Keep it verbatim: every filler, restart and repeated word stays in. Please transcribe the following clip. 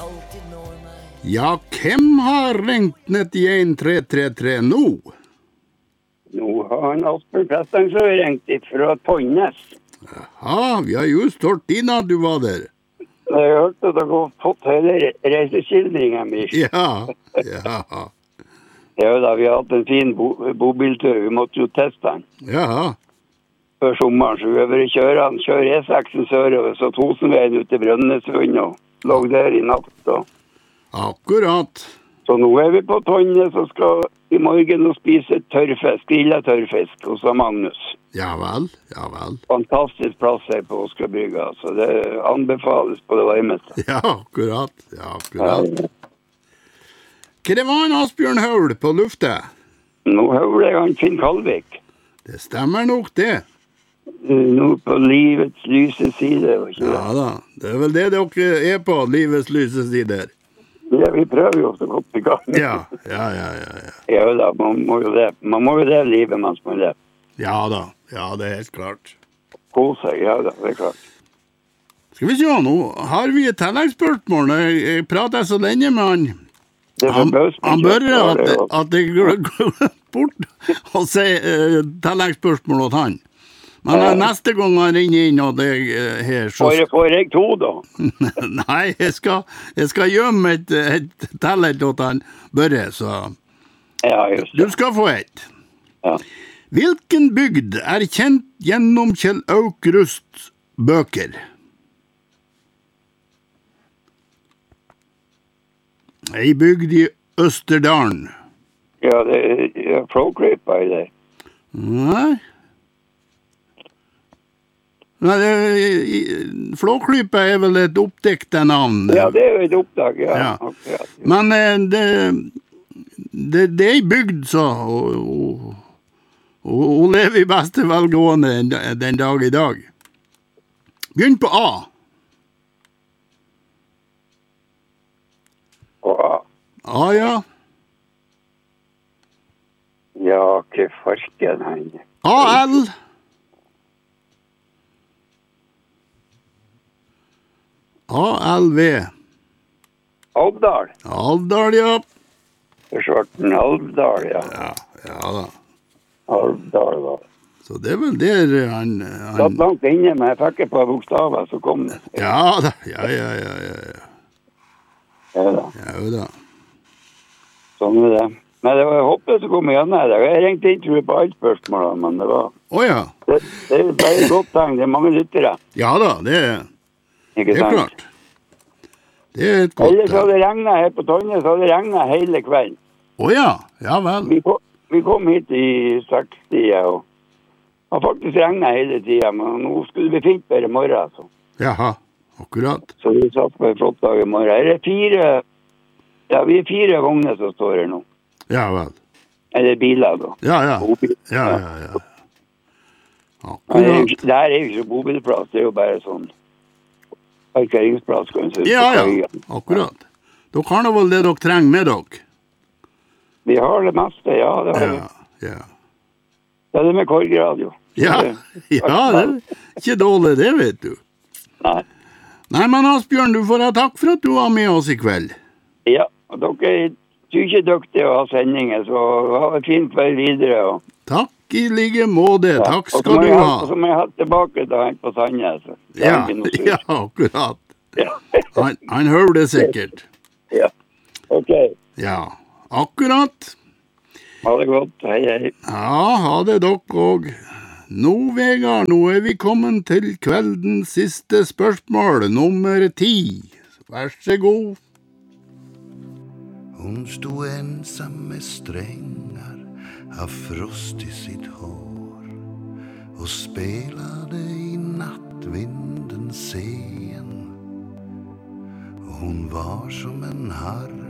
Ja, hvem har ringt nittién tre tre tre nå? Nå har han Asper Kristiansen ringt fra Tonnes. Ja, vi har just hørt inn at du var der. Jeg har hørt at dere har fått hele reiseskildringen min. Ja, ja. Ja da, vi har hatt en fin bo bobiltur. Vi måtte jo teste den. Ja. Før sommeren, så vi har vært kjøret. Kjører E seks sørover, så Tosenveien ut til Brønnøysund og lå der i natt. Og. Akkurat. Så nå er vi på Tonnes og skal i morgen og spise tørrfisk, grillet tørrfisk hos Magnus. Ja vel, ja vel. Fantastisk plass her på Åskebrygga, så det anbefales på det varmeste. Ja, akkurat, ja, akkurat. Hva det var en Asbjørn Haul på luftet? Nå hører jeg han Finn Kalvik. Det stemmer nok det. Nå på livets lyse side. Ikke ja da, det er vel det dere er på, livets lyse sider. Ja, vi prøver jo så godt vi kan. Ja, ja, ja, ja. Ja, ja da, man må jo det. Man må jo det livet mens man lever. Ja da, ja det er helt klart. God seg, ja da, det er klart. Skal vi se, nå har vi et tilleggsspørsmål. Jeg, jeg prater så lenge med han. Han, han bør at, at jeg går bort og sier uh, tilleggsspørsmål til han. Men ja. Neste gang han ringer inn og det uh, her så... Får jeg, får jeg to da? Nei, jeg skal, jeg skal gjemme et, et tillegg til han Børre, så... Ja, just det. Du skal få et. Ja. Hvilken bygd er kjent gjennom Kjell Aukrust bøker? Ei bygd i Østerdalen. Ja, det er Flåklypa i det. Nei. Nei, Flåklypa er vel et oppdiktet navn. Ja, det er jo et oppdag, ja. ja. Akkurat, ja. Men det, det, det er ei bygd, så, og, og, og hun lever i beste velgående den dag i dag. Begynn på A. A. A, ja. Ja, hva farken han. A L. A L V. Alvdal. Alvdal, ja. Forsvarten Alvdal, ja. Ja, ja da. Alvdal var det. Så det er vel der han... han... Satt langt inne, men jeg fikk et par bokstaver, så kom det. Ja da, ja, ja, ja, ja, ja. Ja da. Ja da. Sånn er det. Men det var håpet som kom igjen her. Jeg ringte ikke tror jeg på alle spørsmålene, men det var... Åja. Oh, det, det er bare et godt tegn, det er mange lyttere. Ja da, det er... Ikke det er sant? klart. Det er et godt... Ellers hadde det regnet her på Tonnes, så hadde det regnet hele kvelden. Åja, oh, ja vel. Vi kom, vi kom hit i seks-tida, og det har faktisk regnet hele tiden, men nå skulle vi finne bedre morgen, så. Jaha, akkurat. Så vi satt på en flott dag i morgen. Her er fire... Ja, vi er fire vogner som står her nå. Ja vel. Eller biler da. Ja, ja. Bobil. Ja, ja, ja. Akkurat. Det her er jo ikke bobilplass, det er jo bare sånn parkeringsplass, kan du si. Ja, ja, akkurat. Dere har nå vel det dere trenger med dere? Vi har det meste, ja. Det har vi. Ja, ja. Det er det med korgradio. Ja, ja, det er ikke dårlig det, vet du. Nei. Nei, men Asbjørn, du får ha takk for at du var med oss i kveld. Ja, og dere er ikke dyktige å ha sendinger, så ha det fint kveld videre. Og... Takk i like måte, ja. Takk skal du ha. Og så må jeg ha tilbake til han på Sandnes. Ja, ja, akkurat. Ja. han, han hører det sikkert. Ja, ok. Ja, akkurat. Ha det godt, hei hei. Ja, ha det dere og. Nå, Vegard, nå er vi kommet til kveldens siste spørsmål, nummer ti. Vær så god. Hon stod ensam med strängar av frost i sitt hår och spelade i nattvinden sen. Hon var som en harr